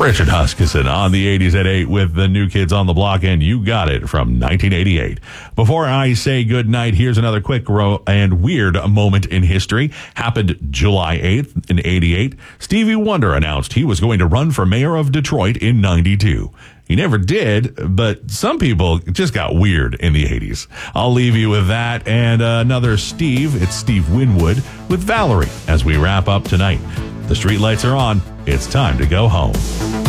Richard Huskisson on the 80s at 8 with the New Kids on the Block, and You Got It from 1988. Before I say goodnight, here's another quick and weird moment in history. Happened July 8th in 88. Stevie Wonder announced he was going to run for mayor of Detroit in 92. He never did, but some people just got weird in the 80s. I'll leave you with that and another Steve. It's Steve Winwood with Valerie as we wrap up tonight. The streetlights are on. It's time to go home.